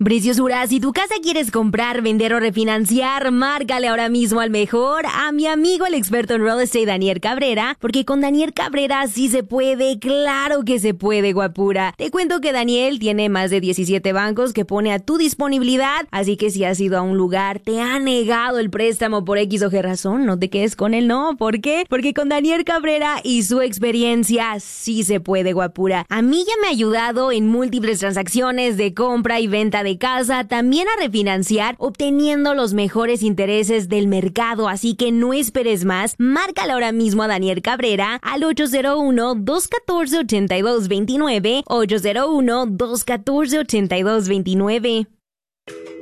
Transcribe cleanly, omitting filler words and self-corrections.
Preciosura, si tu casa quieres comprar, vender o refinanciar, márcale ahora mismo al mejor, a mi amigo el experto en real estate Daniel Cabrera, porque con Daniel Cabrera sí se puede, claro que se puede, guapura. Te cuento que Daniel tiene más de 17 bancos que pone a tu disponibilidad, así que si has ido a un lugar, te ha negado el préstamo por X o G razón, no te quedes con el no. ¿Por qué? Porque con Daniel Cabrera y su experiencia sí se puede, guapura. A mí ya me ha ayudado en múltiples transacciones de compra y venta de casa, también a refinanciar, obteniendo los mejores intereses del mercado, así que no esperes más, márcale ahora mismo a Daniel Cabrera al 801-214-8229, 801-214-8229.